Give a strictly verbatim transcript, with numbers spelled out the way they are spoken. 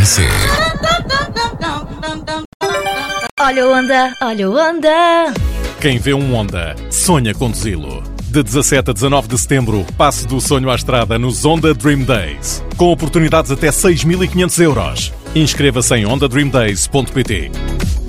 C. Olha o Honda, olha o Honda. Quem vê um Honda, sonha conduzi-lo. De dezassete a dezanove de setembro, passe do sonho à estrada nos Honda Dream Days. Com oportunidades até seis mil e quinhentos euros. Inscreva-se em honda dream days ponto pt.